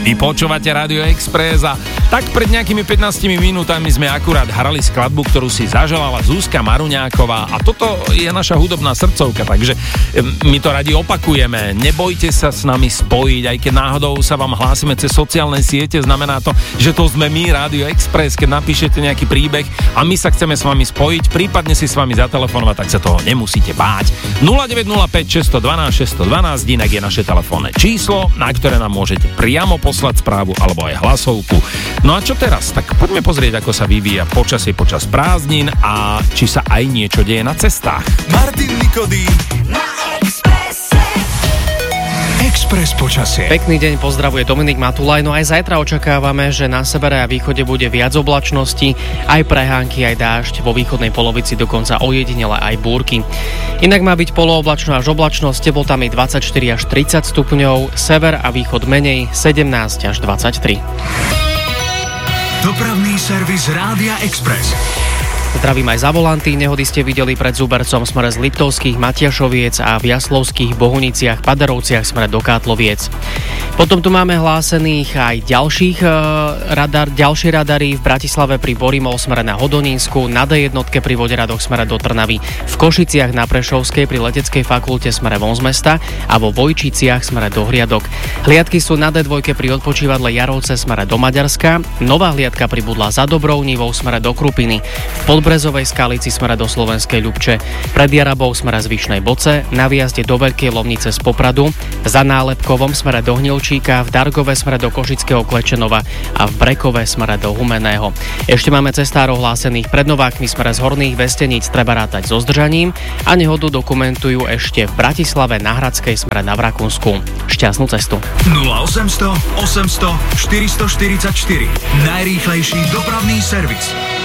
Vy počúvate Rádio Express a tak pred nejakými 15 minútami sme akurát hrali skladbu, ktorú si zaželala Zuzka Maruňáková a toto je naša hudobná srdcovka, takže my to radi opakujeme. Nebojte sa s nami spojiť, aj keď náhodou sa vám hlásime cez sociálne siete, znamená to, že to sme my, Rádio Express, keď napíšete nejaký príbeh a my sa chceme s vami spojiť, prípadne si s vami zatelefonovať, tak sa toho nemusíte báť. 0905 612 612, inak je naše telefónne číslo, na ktoré nám môžete priamo poslať správu alebo aj hlasovku. No a čo teraz? Tak poďme pozrieť, ako sa vyvíja počasie počas prázdnin a či sa aj niečo deje na cestách. Martin Nikodý na Expresse. Express počasie. Pekný deň, pozdravuje Dominik Matulaj. No aj zajtra očakávame, že na severe a východe bude viac oblačnosti, aj prehánky, aj dážď, vo východnej polovici dokonca ojedinele aj búrky. Inak má byť polooblačno až oblačno s teplotami 24 až 30 stupňov, sever a východ menej 17 až 23. Dopravný servis Rádia Express. Zdravím aj za volanty. Nehody ste videli pred Zubercom smere z Liptovských, Matiašoviec a v Jaslovských, Bohuniciach, Padarovciach smere do Kátloviec. Potom tu máme hlásených aj ďalšie radary v Bratislave pri Borimol smere na Hodonínsku, na D1 pri Voderadoch smere do Trnavy, v Košiciach na Prešovskej pri Leteckej fakulte smere von z mesta a vo Vojčiciach smere do Hliadok. Hliadky sú na D2 pri odpočívadle Jarovce smere do Maďarska, nová hliadka pribudla za Dobrounivou smere do Krupiny, v Podbrezovej Skalici smere do Slovenskej Ľubče, pred Jarabou smere z Vyšnej Boce, na výjazde do Veľkej Lomnice z Popradu, za Nálepkovom smere do Hnilčíka, v Dargove smere do Košického Klečenova a v Brekove smere do Humenného. Ešte máme cestárov hlásených pred Novákmi smere z Horných Vesteníc, treba rátať so zdržaním a nehodu dokumentujú ešte v Bratislave na Hradskej smere na Vrakunsku. Šťastnú cestu. 0800 800 444. Najrýchlejší dopravný servis.